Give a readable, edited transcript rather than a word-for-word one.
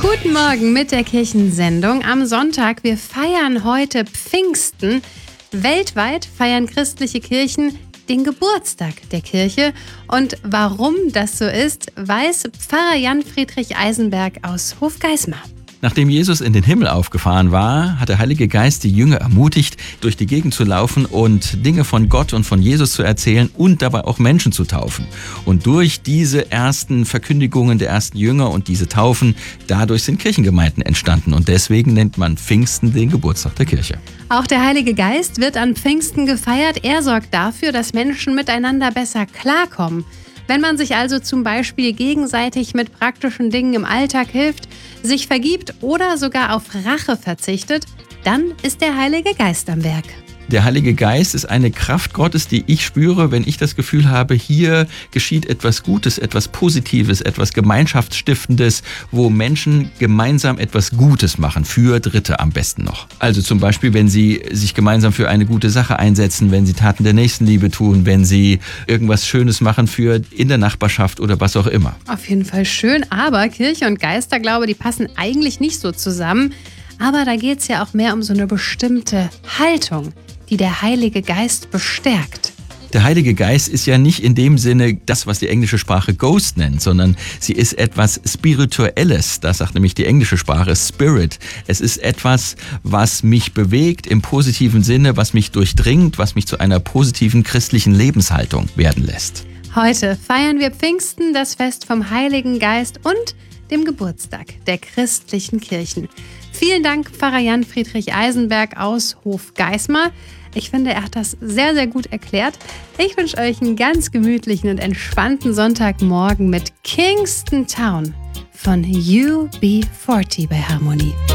Guten Morgen mit der Kirchensendung am Sonntag. Wir feiern heute Pfingsten. Weltweit feiern christliche Kirchen den Geburtstag der Kirche. Und warum das so ist, weiß Pfarrer Jan Friedrich Eisenberg aus Hofgeismar. Nachdem Jesus in den Himmel aufgefahren war, hat der Heilige Geist die Jünger ermutigt, durch die Gegend zu laufen und Dinge von Gott und von Jesus zu erzählen und dabei auch Menschen zu taufen. Und durch diese ersten Verkündigungen der ersten Jünger und diese Taufen, dadurch sind Kirchengemeinden entstanden. Und deswegen nennt man Pfingsten den Geburtstag der Kirche. Auch der Heilige Geist wird an Pfingsten gefeiert. Er sorgt dafür, dass Menschen miteinander besser klarkommen. Wenn man sich also zum Beispiel gegenseitig mit praktischen Dingen im Alltag hilft, sich vergibt oder sogar auf Rache verzichtet, dann ist der Heilige Geist am Werk. Der Heilige Geist ist eine Kraft Gottes, die ich spüre, wenn ich das Gefühl habe, hier geschieht etwas Gutes, etwas Positives, etwas Gemeinschaftsstiftendes, wo Menschen gemeinsam etwas Gutes machen, für Dritte am besten noch. Also zum Beispiel, wenn sie sich gemeinsam für eine gute Sache einsetzen, wenn sie Taten der Nächstenliebe tun, wenn sie irgendwas Schönes machen für in der Nachbarschaft oder was auch immer. Auf jeden Fall schön, aber Kirche und Geisterglaube, die passen eigentlich nicht so zusammen. Aber da geht es ja auch mehr um so eine bestimmte Haltung, die der Heilige Geist bestärkt. Der Heilige Geist ist ja nicht in dem Sinne das, was die englische Sprache Ghost nennt, sondern sie ist etwas Spirituelles. Das sagt nämlich die englische Sprache Spirit. Es ist etwas, was mich bewegt im positiven Sinne, was mich durchdringt, was mich zu einer positiven christlichen Lebenshaltung werden lässt. Heute feiern wir Pfingsten, das Fest vom Heiligen Geist und dem Geburtstag der christlichen Kirchen. Vielen Dank, Pfarrer Jan Friedrich Eisenberg aus Hofgeismar. Ich finde, er hat das sehr, sehr gut erklärt. Ich wünsche euch einen ganz gemütlichen und entspannten Sonntagmorgen mit Kingston Town von UB40 bei Harmonie.